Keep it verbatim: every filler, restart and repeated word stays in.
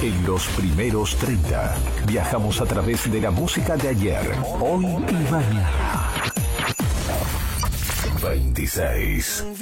En los primeros treinta, viajamos a través de la música de ayer, hoy y mañana. veintiséis.